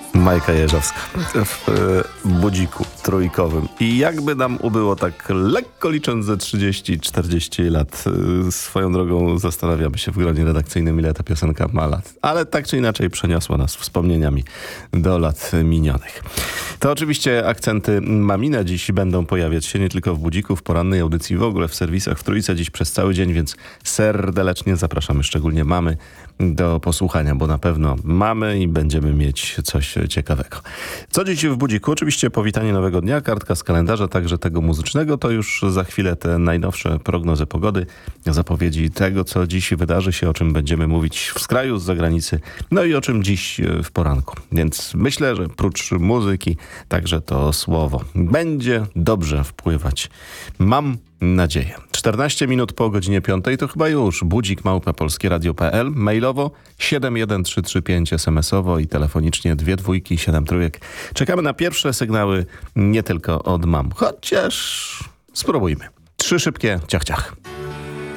Majka Jeżowska w budziku trójkowym. I jakby nam ubyło tak lekko licząc ze 30-40 lat. Swoją drogą zastanawiamy się w gronie redakcyjnym, ile ta piosenka ma lat. Ale tak czy inaczej przeniosła nas wspomnieniami do lat minionych. To oczywiście akcenty mamine dziś będą pojawiać się nie tylko w budziku, w porannej audycji, w ogóle w serwisach w Trójce dziś przez cały dzień, więc serdecznie zapraszamy, szczególnie mamy, do posłuchania, bo na pewno mamy i będziemy mieć coś ciekawego. Co dziś w budziku? Oczywiście powitanie nowego dnia, kartka z kalendarza, także tego muzycznego. To już za chwilę te najnowsze prognozy pogody, zapowiedzi tego, co dziś wydarzy się, o czym będziemy mówić z kraju, z zagranicy, no i o czym dziś w poranku. Więc myślę, że prócz muzyki, także to słowo będzie dobrze wpływać. Mam nadzieję. 14 minut po godzinie 5 to chyba już. Budzik @polskieradio.pl, mailowo 71335, SMS-owo i telefonicznie 2273. Czekamy na pierwsze sygnały nie tylko od mam, chociaż spróbujmy. 3 szybkie ciach ciach.